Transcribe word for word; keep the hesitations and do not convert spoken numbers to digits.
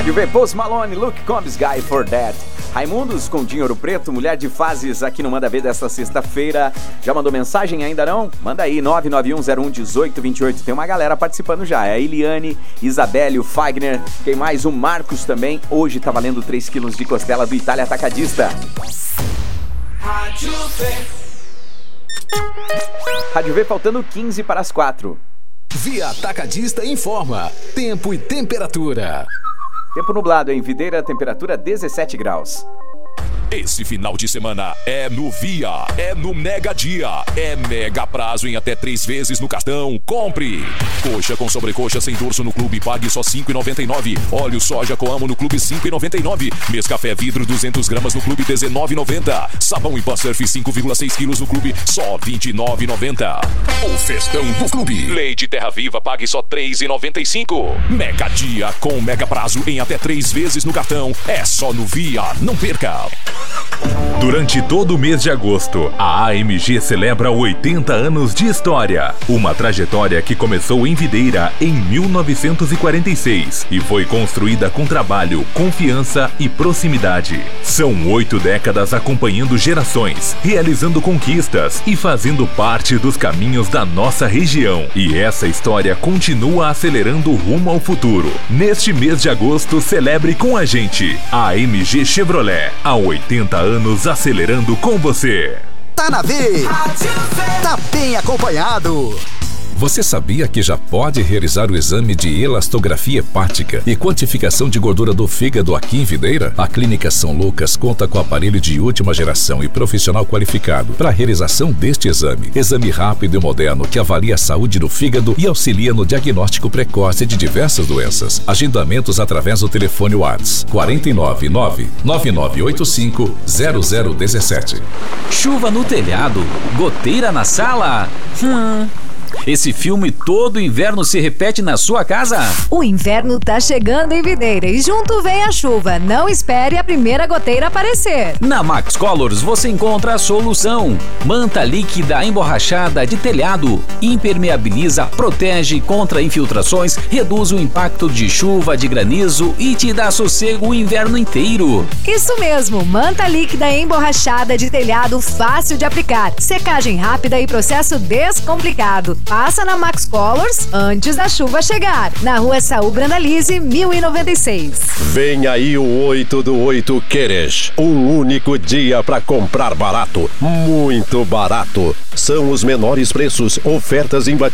Rádio V, Post Malone, Luke Combs, Guy for That. Raimundos com Dinheiro Preto, Mulher de Fases, aqui no Manda Ver desta sexta-feira. Já mandou mensagem ainda não? Manda aí, nove nove um zero um um oito dois oito. Tem uma galera participando já. É a Eliane, Isabelle, o Fagner. Tem mais o Marcos também. Hoje tá valendo três quilos de costela do Itália Atacadista. Rádio V. Rádio V faltando quinze para as quatro. Via Atacadista informa. Tempo e temperatura. Tempo nublado em Videira, temperatura dezessete graus. Esse final de semana é no Via, é no Mega Dia, é mega prazo em até três vezes no cartão. Compre! Coxa com sobrecoxa sem dorso no clube, pague só cinco reais e noventa e nove centavos. Óleo soja Coamo no clube, cinco reais e noventa e nove centavos. Nescafé vidro duzentas gramas no clube, dezenove reais e noventa centavos. Sabão em pó surf cinco vírgula seis quilos no clube, só vinte e nove reais e noventa centavos. O festão do clube. Leite Terra Viva, pague só três reais e noventa e cinco centavos. Mega Dia com mega prazo em até três vezes no cartão. É só no Via, não perca! Durante todo o mês de agosto, a A M G celebra oitenta anos de história. Uma trajetória que começou em Videira em mil novecentos e quarenta e seis e foi construída com trabalho, confiança e proximidade. São oito décadas acompanhando gerações, realizando conquistas e fazendo parte dos caminhos da nossa região. E essa história continua acelerando rumo ao futuro. Neste mês de agosto, celebre com a gente. A M G Chevrolet, há oitenta anos acelerando com você. Tá na V, tá bem acompanhado. Você sabia que já pode realizar o exame de elastografia hepática e quantificação de gordura do fígado aqui em Videira? A Clínica São Lucas conta com aparelho de última geração e profissional qualificado para a realização deste exame. Exame rápido e moderno que avalia a saúde do fígado e auxilia no diagnóstico precoce de diversas doenças. Agendamentos através do telefone WhatsApp quatro nove nove, nove nove oito cinco, zero zero um sete. Chuva no telhado, goteira na sala. Hum... Esse filme todo inverno se repete na sua casa? O inverno tá chegando em Videira e junto vem a chuva. Não espere a primeira goteira aparecer. Na Max Colors você encontra a solução. Manta líquida emborrachada de telhado. Impermeabiliza, protege contra infiltrações, reduz o impacto de chuva, de granizo e te dá sossego o inverno inteiro. Isso mesmo, manta líquida emborrachada de telhado fácil de aplicar. Secagem rápida e processo descomplicado. Passa na Max Colors antes da chuva chegar. Na rua Saúl Brandalize, mil e noventa e seis. Vem aí o oito do oito Queres. Um único dia para comprar barato. Muito barato. São os menores preços, ofertas imbatíveis.